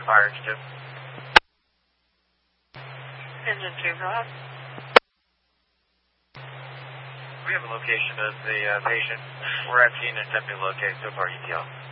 Fire engine 2. Engine 2, go ahead. We have a location of the patient. We're at scene and attempting to locate so far ETL.